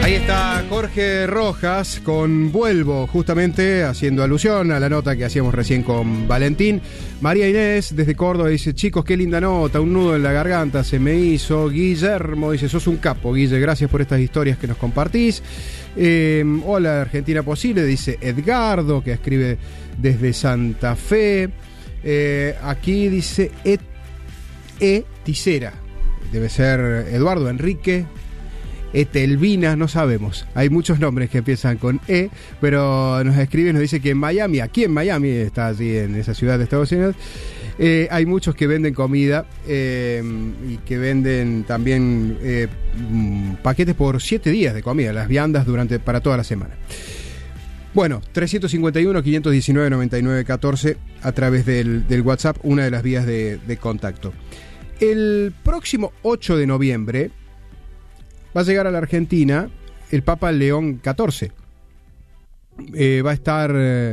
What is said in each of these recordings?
Ahí está Jorge Rojas con Vuelvo, justamente haciendo alusión a la nota que hacíamos recién con Valentín. María Inés desde Córdoba dice: chicos, qué linda nota, un nudo en la garganta se me hizo. Guillermo dice: sos un capo, Guille, gracias por estas historias que nos compartís. Hola Argentina Posible, dice Edgardo, que escribe desde Santa Fe. Aquí dice Ticera, debe ser Eduardo Enrique. Etelvina, no sabemos. Hay muchos nombres que empiezan con E, pero nos escribe y nos dice que en Miami, aquí en Miami, está allí en esa ciudad de Estados Unidos, hay muchos que venden comida y que venden también paquetes por 7 días de comida, las viandas para toda la semana. Bueno, 351-519-9914 a través del WhatsApp, una de las vías de contacto. El próximo 8 de noviembre va a llegar a la Argentina el Papa León XIV. Va a estar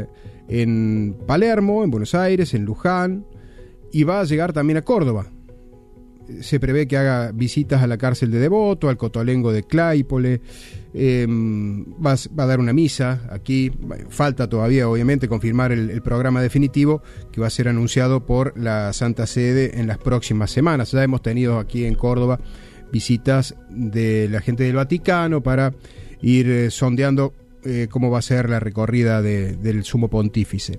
en Palermo, en Buenos Aires, en Luján, y va a llegar también a Córdoba. Se prevé que haga visitas a la cárcel de Devoto, al Cotolengo de Claypole, va a dar una misa aquí. Falta todavía, obviamente, confirmar el programa definitivo que va a ser anunciado por la Santa Sede en las próximas semanas. Ya hemos tenido aquí en Córdoba visitas de la gente del Vaticano para ir sondeando cómo va a ser la recorrida del Sumo Pontífice.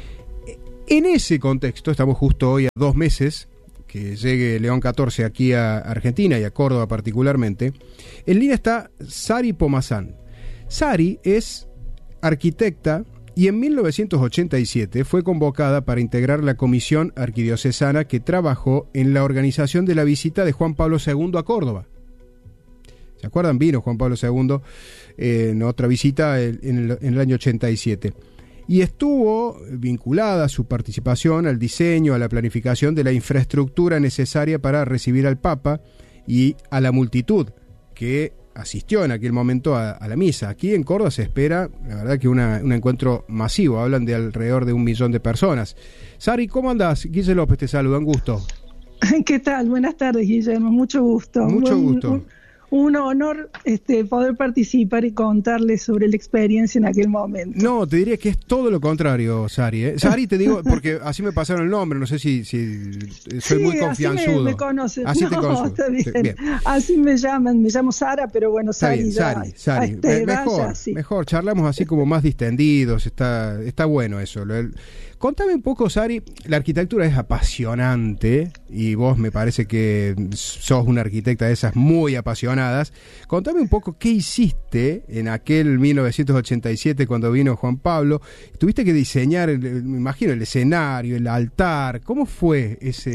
En ese contexto, estamos justo hoy a 2 meses que llegue León XIV aquí a Argentina y a Córdoba particularmente. En línea está Sari Pomazán. Sari es arquitecta y en 1987 fue convocada para integrar la comisión arquidiocesana que trabajó en la organización de la visita de Juan Pablo II a Córdoba. ¿Se acuerdan? Vino Juan Pablo II en otra visita en el año 87. Y estuvo vinculada su participación al diseño, a la planificación de la infraestructura necesaria para recibir al Papa y a la multitud que asistió en aquel momento a la misa. Aquí en Córdoba se espera, la verdad, que un encuentro masivo. Hablan de alrededor de 1 millón de personas. Sari, ¿cómo andás? Guille López te saluda, un gusto. ¿Qué tal? Buenas tardes, Guillermo, mucho gusto. Mucho gusto. Un honor poder participar y contarles sobre la experiencia en aquel momento. No, te diría que es todo lo contrario, Sari. Sari, te digo, porque así me pasaron el nombre, no sé si soy muy confianzudo. Así me conocen. Así te conozco. Está bien. Así me llaman, me llamo Sara, pero bueno, Sari. Sari. Mejor, charlamos así como más distendidos, está bueno eso. Contame un poco, Sari, la arquitectura es apasionante y vos me parece que sos una arquitecta de esas muy apasionadas. Contame un poco qué hiciste en aquel 1987 cuando vino Juan Pablo. Tuviste que diseñar, me imagino, el escenario, el altar. ¿Cómo fue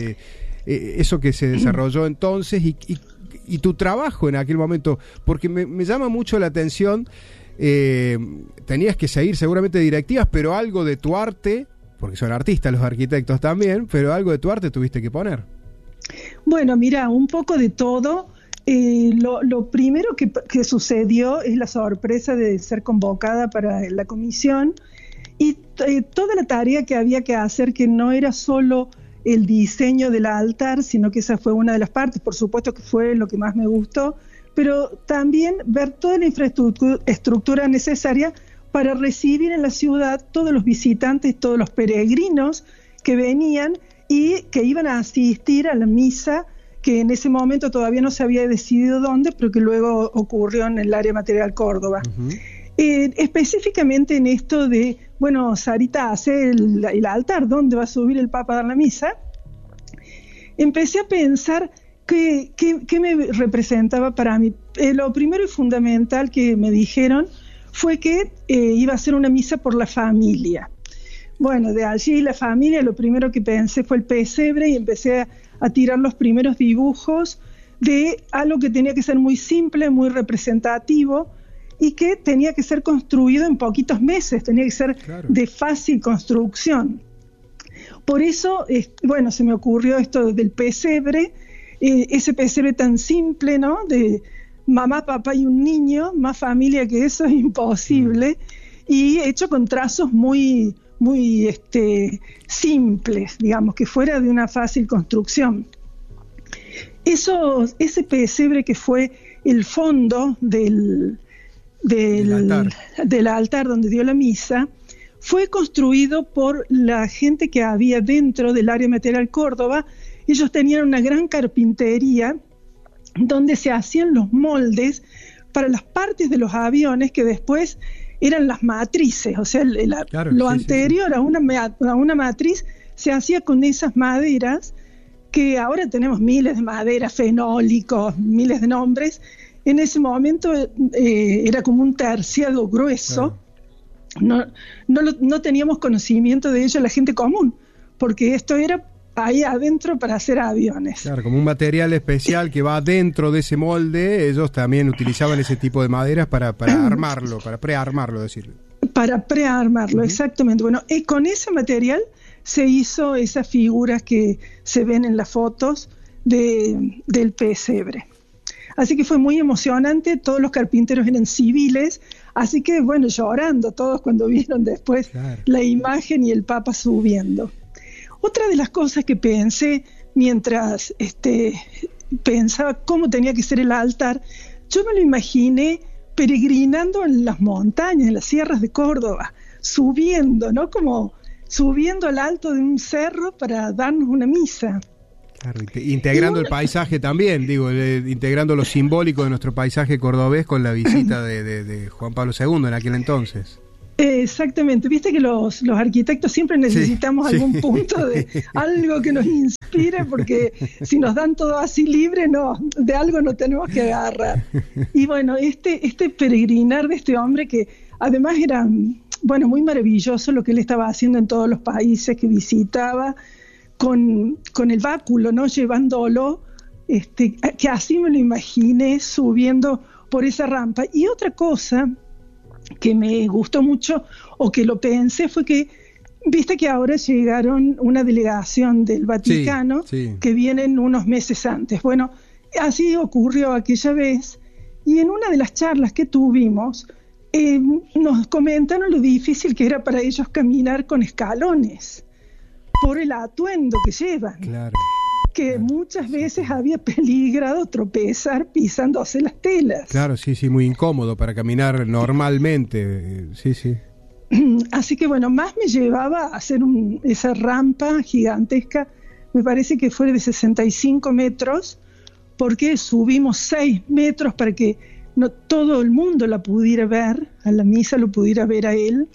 eso que se desarrolló entonces y tu trabajo en aquel momento? Porque me llama mucho la atención. Tenías que seguir seguramente directivas, pero algo de tu arte, porque son artistas los arquitectos también, pero algo de tu arte tuviste que poner. Bueno, mira, un poco de todo. Lo primero que sucedió es la sorpresa de ser convocada para la comisión y toda la tarea que había que hacer, que no era solo el diseño del altar, sino que esa fue una de las partes, por supuesto que fue lo que más me gustó, pero también ver toda la infraestructura necesaria para recibir en la ciudad todos los visitantes, todos los peregrinos que venían y que iban a asistir a la misa, que en ese momento todavía no se había decidido dónde, pero que luego ocurrió en el área material Córdoba. Uh-huh. Específicamente en esto de, bueno, Sarita hace el altar, ¿dónde va a subir el Papa a dar la misa? Empecé a pensar qué me representaba para mí. Lo primero y fundamental que me dijeron fue que iba a ser una misa por la familia. Bueno, de allí la familia, lo primero que pensé fue el pesebre y empecé a tirar los primeros dibujos de algo que tenía que ser muy simple, muy representativo y que tenía que ser construido en poquitos meses, tenía que ser de fácil construcción. Por eso, bueno, se me ocurrió esto del pesebre, ese pesebre tan simple, ¿no? De mamá, papá y un niño, más familia que eso es imposible, y hecho con trazos muy simples, digamos, que fuera de una fácil construcción. Ese pesebre que fue el fondo del del altar donde dio la misa fue construido por la gente que había dentro del área material Córdoba. Ellos tenían una gran carpintería donde se hacían los moldes para las partes de los aviones que después eran las matrices, o sea, lo anterior a una matriz se hacía con esas maderas, que ahora tenemos miles de maderas, fenólicos, miles de nombres. En ese momento era como un terciado grueso. No teníamos conocimiento de ello la gente común, porque esto era ahí adentro para hacer aviones. Claro, como un material especial que va dentro de ese molde. Ellos también utilizaban ese tipo de maderas para armarlo, para prearmarlo, decirlo. Para prearmarlo, exactamente. Bueno, con ese material se hizo esas figuras que se ven en las fotos del pesebre. Así que fue muy emocionante. Todos los carpinteros eran civiles, así que bueno, llorando todos cuando vieron después la imagen y el Papa subiendo. Otra de las cosas que pensé mientras pensaba cómo tenía que ser el altar, yo me lo imaginé peregrinando en las montañas, en las sierras de Córdoba, subiendo, ¿no? Como subiendo al alto de un cerro para darnos una misa. Claro, integrando el paisaje también, integrando lo simbólico de nuestro paisaje cordobés con la visita de Juan Pablo II en aquel entonces. Exactamente, viste que los arquitectos siempre necesitamos algún punto de algo que nos inspire, porque si nos dan todo así libre, no, de algo nos tenemos que agarrar. Y bueno, este peregrinar de este hombre, que además era, bueno, muy maravilloso lo que él estaba haciendo en todos los países que visitaba, con el báculo, ¿no? Llevándolo, que así me lo imaginé subiendo por esa rampa. Y otra cosa que me gustó mucho, o que lo pensé, fue que viste que ahora llegaron una delegación del Vaticano que vienen unos meses antes. Bueno, así ocurrió aquella vez, y en una de las charlas que tuvimos nos comentaron lo difícil que era para ellos caminar con escalones por el atuendo que llevan. Claro. Que muchas veces había peligrado tropezar pisándose las telas. Claro, sí, muy incómodo para caminar normalmente, sí. Así que bueno, más me llevaba a hacer esa rampa gigantesca, me parece que fue de 65 metros, porque subimos 6 metros para que no todo el mundo la pudiera ver, a la misa lo pudiera ver a él,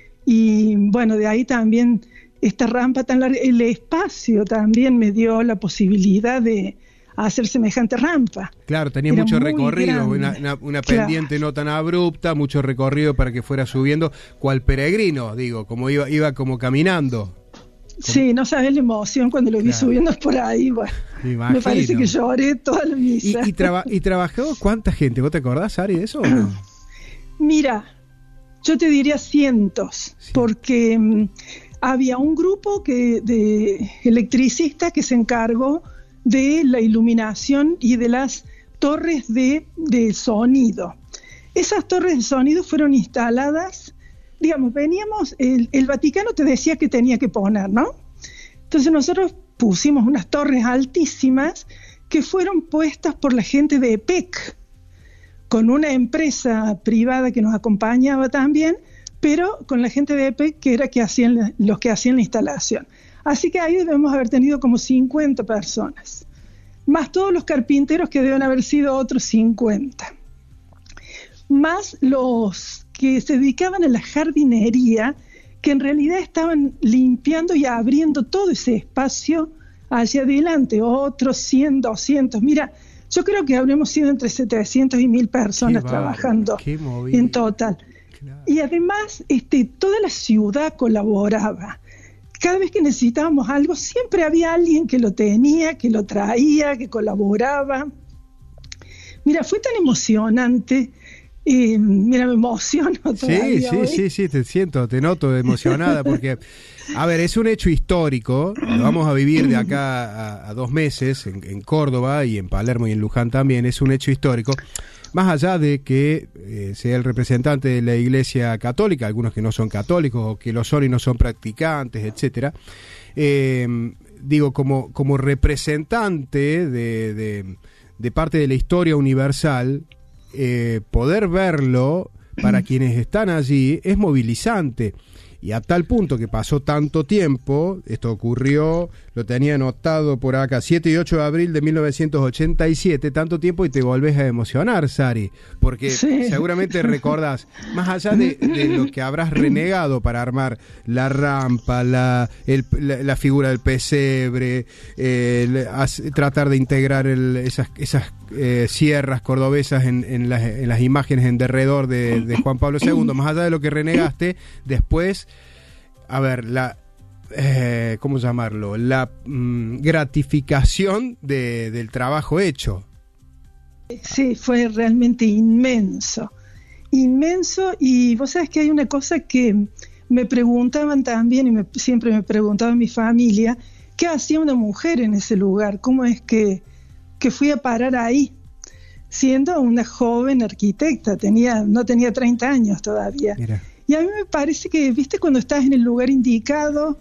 y bueno, de ahí también esta rampa tan larga, el espacio también me dio la posibilidad de hacer semejante rampa. Claro, tenía mucho recorrido, una pendiente no tan abrupta, mucho recorrido para que fuera subiendo, cual peregrino, como iba como caminando. Sí, no sabes la emoción cuando lo vi subiendo por ahí, bueno, me parece que lloré toda la misa. ¿Y trabajó cuánta gente? ¿Vos te acordás, Ari, de eso o no? Mira, yo te diría cientos, porque había un grupo de electricistas que se encargó de la iluminación y de las torres de sonido. Esas torres de sonido fueron instaladas, veníamos, el Vaticano te decía que tenía que poner, ¿no? Entonces nosotros pusimos unas torres altísimas que fueron puestas por la gente de EPEC, con una empresa privada que nos acompañaba también, pero con la gente de EPEC, que era los que hacían la instalación. Así que ahí debemos haber tenido como 50 personas, más todos los carpinteros, que deben haber sido otros 50, más los que se dedicaban a la jardinería, que en realidad estaban limpiando y abriendo todo ese espacio hacia adelante, otros 100, 200, mira, yo creo que habremos sido entre 700 y 1000 personas trabajando en total. Claro. Y además toda la ciudad colaboraba. Cada vez que necesitábamos algo, siempre había alguien que lo tenía, que lo traía, que colaboraba. Mira, fue tan emocionante. Mira, me emociono todavía. Sí, te noto emocionada, porque, a ver, es un hecho histórico. Lo vamos a vivir de acá a 2 meses en Córdoba, y en Palermo y en Luján también. Es un hecho histórico. Más allá de que sea el representante de la Iglesia Católica, algunos que no son católicos o que lo son y no son practicantes, etcétera, como representante de parte de la historia universal, poder verlo para quienes están allí es movilizante. Y a tal punto que pasó tanto tiempo, esto ocurrió, lo tenía anotado por acá, 7 y 8 de abril de 1987, tanto tiempo y te volvés a emocionar, Sari, porque seguramente recordás, más allá de lo que habrás renegado para armar la rampa, la figura del pesebre, tratar de integrar esas sierras cordobesas en las imágenes en derredor de Juan Pablo II, más allá de lo que renegaste, después, a ver, ¿cómo llamarlo? La gratificación del trabajo hecho. Sí, fue realmente inmenso, y vos sabés que hay una cosa que me preguntaban también, y siempre me preguntaba mi familia, ¿qué hacía una mujer en ese lugar? ¿Cómo es que fui a parar ahí? Siendo una joven arquitecta, no tenía 30 años todavía. Mira. Y a mí me parece que, viste, cuando estás en el lugar indicado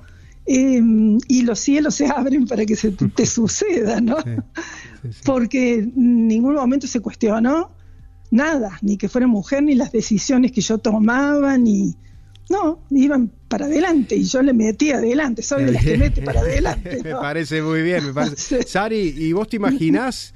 y los cielos se abren para que te suceda, ¿no? Sí. Porque en ningún momento se cuestionó nada, ni que fuera mujer, ni las decisiones que yo tomaba, no, iban para adelante y yo le metí adelante, soy de las que mete para adelante, ¿no? Me parece muy bien, me parece. Sari, ¿y vos te imaginás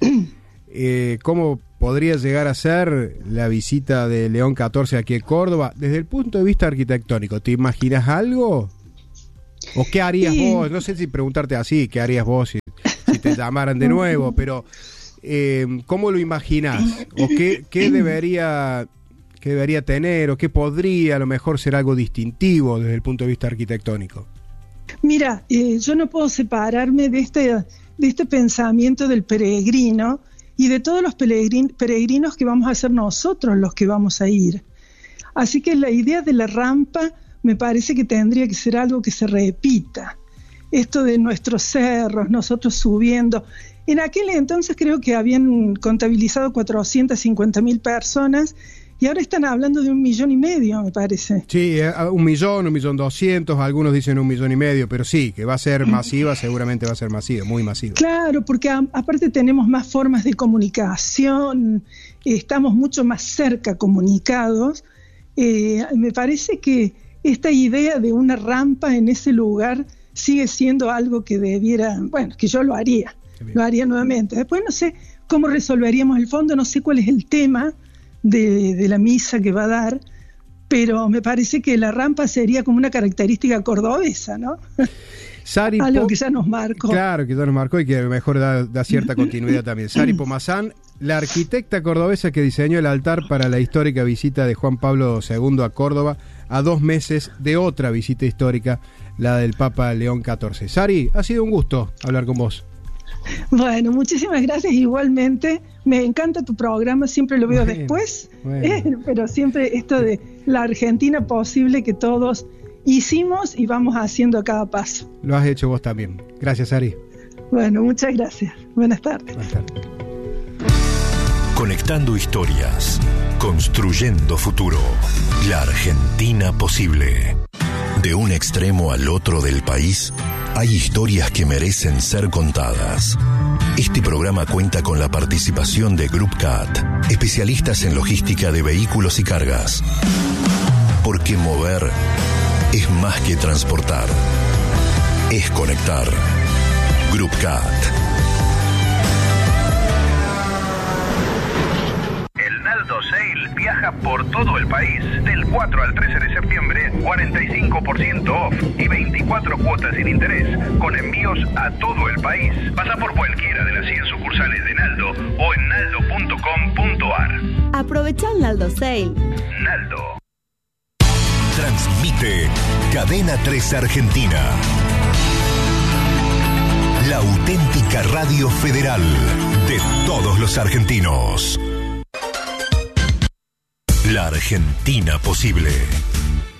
cómo podría llegar a ser la visita de León XIV aquí a Córdoba desde el punto de vista arquitectónico? ¿Te imaginas algo? ¿O qué harías vos? No sé si preguntarte así, ¿qué harías vos si te llamaran de nuevo? Pero, ¿cómo lo imaginás? ¿O qué debería tener? ¿O qué podría a lo mejor ser algo distintivo desde el punto de vista arquitectónico? Mira, yo no puedo separarme de este pensamiento del peregrino y de todos los peregrinos que vamos a ser nosotros los que vamos a ir. Así que la idea de la rampa me parece que tendría que ser algo que se repita. Esto de nuestros cerros, nosotros subiendo. En aquel entonces creo que habían contabilizado 450.000 personas y ahora están hablando de 1,5 millones, me parece. Sí, 1.200.000, algunos dicen 1,5 millones, pero sí, que va a ser masiva, seguramente va a ser masiva, muy masiva. Claro, porque aparte tenemos más formas de comunicación, estamos mucho más cerca comunicados. Me parece que esta idea de una rampa en ese lugar sigue siendo algo que que yo lo haría nuevamente. Después no sé cómo resolveríamos el fondo, no sé cuál es el tema de la misa que va a dar, pero me parece que la rampa sería como una característica cordobesa, ¿no? Sari algo que ya nos marcó. Claro, que ya nos marcó y que a lo mejor da cierta continuidad también. Sari Pomazán, la arquitecta cordobesa que diseñó el altar para la histórica visita de Juan Pablo II a Córdoba a 2 meses de otra visita histórica, la del Papa León XIV. Sari, ha sido un gusto hablar con vos. Bueno, muchísimas gracias igualmente. Me encanta tu programa, siempre lo veo después, pero siempre esto de la Argentina posible que todos hicimos y vamos haciendo a cada paso. Lo has hecho vos también. Gracias, Sari. Bueno, muchas gracias. Buenas tardes. Buenas tardes. Conectando historias, construyendo futuro. La Argentina posible. De un extremo al otro del país, hay historias que merecen ser contadas. Este programa cuenta con la participación de Group CAT, especialistas en logística de vehículos y cargas. Porque mover es más que transportar, es conectar. Group CAT. El Naldo Sale viaja por todo el país. Del 4 al 13 de septiembre, 45% off y 24 cuotas sin interés, con envíos a todo el país. Pasa por cualquiera de las 100 sucursales de Naldo o en naldo.com.ar. Aprovecha el Naldo Sale. Naldo. Transmite Cadena 3 Argentina. La auténtica radio federal de todos los argentinos. La Argentina posible.